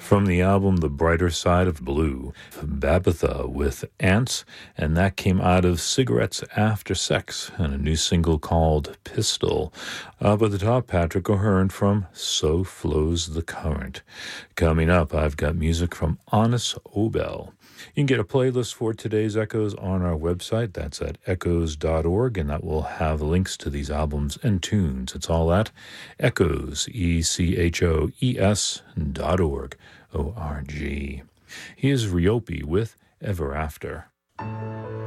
From the album The Brighter Side of Blue, Babatha with Ants, and that came out of Cigarettes After Sex, and a new single called Pistol. Up at the top, Patrick O'Hearn from So Flows the Current. Coming up, I've got music from Honest Obel. You can get a playlist for today's Echoes on our website. That's at echoes.org, and that will have links to these albums and tunes. It's all at echoes, echoes.org, O-R-G. Here's Ryopi with Ever After.